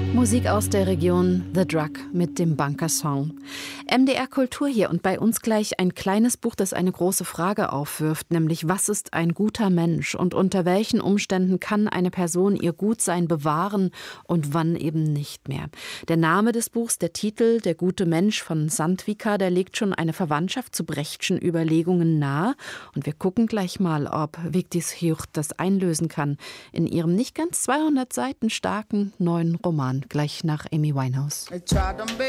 Musik aus der Region The Drug mit dem Bunker-Song. MDR Kultur hier und bei uns gleich ein kleines Buch, das eine große Frage aufwirft, nämlich was ist ein guter Mensch und unter welchen Umständen kann eine Person ihr Gutsein bewahren und wann eben nicht mehr. Der Name des Buchs, der Titel Der gute Mensch von Sandvika, der legt schon eine Verwandtschaft zu Brechtschen Überlegungen nahe und wir gucken gleich mal, ob Vigdis Hjorth das einlösen kann in ihrem nicht ganz 200 Seiten starken neuen Roman. Gleich nach Amy Winehouse.